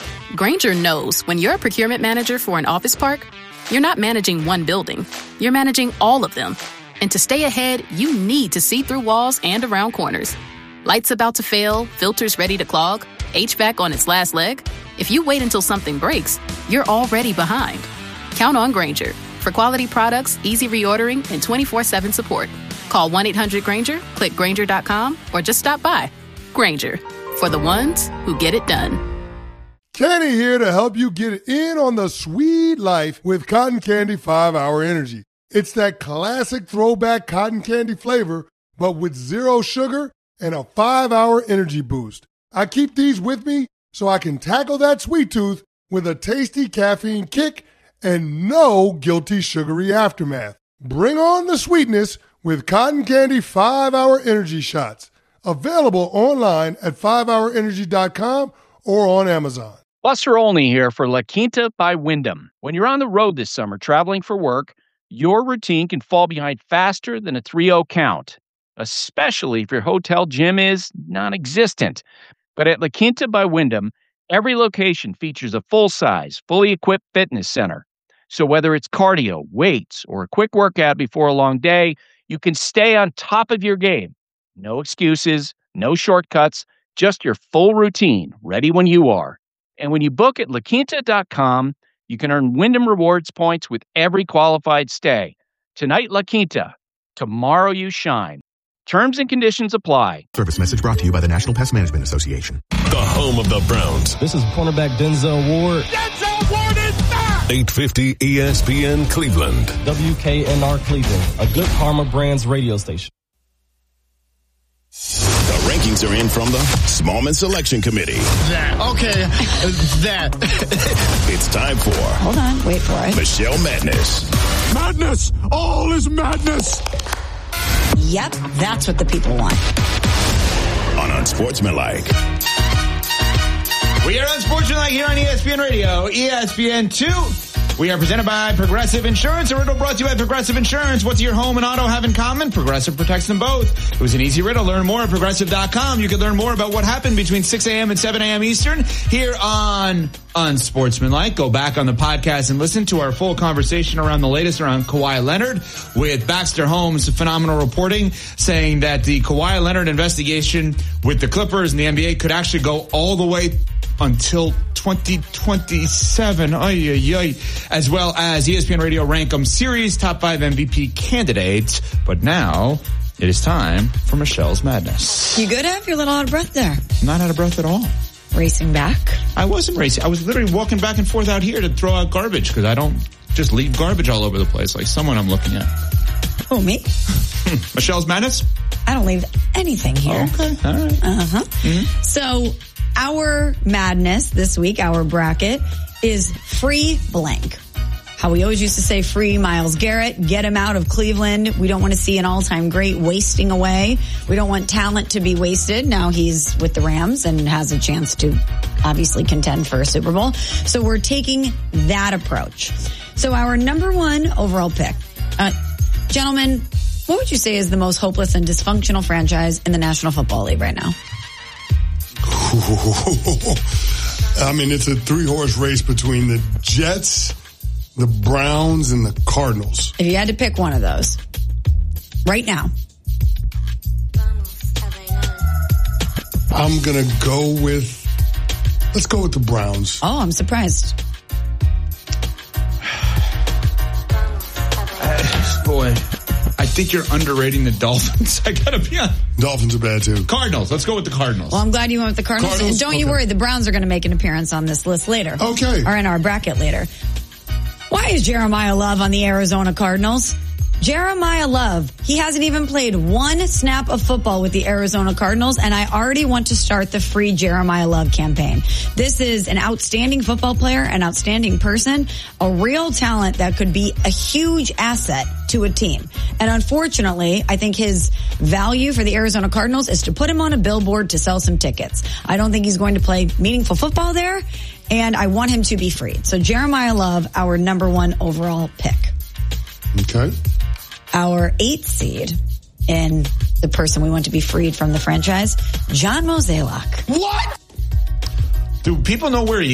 Grainger knows when you're a procurement manager for an office park, you're not managing one building, you're managing all of them. And to stay ahead, you need to see through walls and around corners. Lights about to fail, filters ready to clog, HVAC on its last leg. If you wait until something breaks, you're already behind. Count on Grainger for quality products, easy reordering, and 24/7 support. Call 1-800-GRAINGER, click Grainger.com, or just stop by. Grainger, for the ones who get it done. Kenny here to help you get in on the sweet life with Cotton Candy 5-Hour Energy. It's that classic throwback cotton candy flavor, but with zero sugar and a 5-hour energy boost. I keep these with me so I can tackle that sweet tooth with a tasty caffeine kick and no guilty sugary aftermath. Bring on the sweetness with Cotton Candy 5-Hour Energy Shots. Available online at 5hourenergy.com or on Amazon. Buster Olney here for La Quinta by Wyndham. When you're on the road this summer traveling for work, your routine can fall behind faster than a 3-0 count, especially if your hotel gym is non-existent. But at La Quinta by Wyndham, every location features a full-size, fully equipped fitness center. So whether it's cardio, weights, or a quick workout before a long day, you can stay on top of your game. No excuses, no shortcuts, just your full routine, ready when you are. And when you book at LaQuinta.com, you can earn Wyndham Rewards points with every qualified stay. Tonight, La Quinta. Tomorrow, you shine. Terms and conditions apply. Service message brought to you by the National Pest Management Association. The home of the Browns. This is cornerback Denzel Ward. Denzel Ward is back! 850 ESPN Cleveland. WKNR Cleveland, a Good Karma Brands radio station. The rankings are in from the Smallman Selection Committee. It's time for... Hold on, wait for it. Michelle Madness. Madness! All is madness! Yep, that's what the people want. On Unsportsmanlike. We are Unsportsmanlike here on ESPN Radio, ESPN2. We are presented by Progressive Insurance. A riddle brought to you by Progressive Insurance. What do your home and auto have in common? Progressive protects them both. It was an easy riddle. Learn more at Progressive.com. You can learn more about what happened between 6 a.m. and 7 a.m. Eastern here on Unsportsmanlike. Go back on the podcast and listen to our full conversation around the latest around Kawhi Leonard with Baxter Holmes' phenomenal reporting saying that the Kawhi Leonard investigation with the Clippers and the NBA could actually go all the way until 2027, as well as ESPN Radio Rank 'em Series Top 5 MVP candidates. But now it is time for Michelle's Madness. You good? Have your little out of breath there? Not out of breath at all. Racing back? I wasn't racing. I was literally walking back and forth out here to throw out garbage because I don't just leave garbage all over the place like someone I'm looking at. Oh, me? Michelle's Madness? I don't leave anything here. Okay, all right. Uh-huh. Mm-hmm. So our madness this week, our bracket, is free blank. How we always used to say free Myles Garrett, get him out of Cleveland. We don't want to see an all-time great wasting away. We don't want talent to be wasted. Now he's with the Rams and has a chance to obviously contend for a Super Bowl. So we're taking that approach. So our number one overall pick. Gentlemen, what would you say is the most hopeless and dysfunctional franchise in the National Football League right now? I mean, it's a 3-horse race between the Jets, the Browns, and the Cardinals. If you had to pick one of those right now. I'm going to let's go with the Browns. Oh, I'm surprised. Boy, I think you're underrating the Dolphins. I gotta be honest. Dolphins are bad too. Cardinals. Let's go with the Cardinals. Well, I'm glad you went with the Cardinals. And don't you worry, the Browns are going to make an appearance on this list later. Okay. Or in our bracket later. Why is Jeremiah Love on the Arizona Cardinals? Jeremiah Love, he hasn't even played one snap of football with the Arizona Cardinals, and I already want to start the free Jeremiah Love campaign. This is an outstanding football player, an outstanding person, a real talent that could be a huge asset to a team. And unfortunately, I think his value for the Arizona Cardinals is to put him on a billboard to sell some tickets. I don't think he's going to play meaningful football there, and I want him to be freed. So Jeremiah Love, our number one overall pick. Okay. Our 8th seed in the person we want to be freed from the franchise, John Mozeliak. What? Do people know where he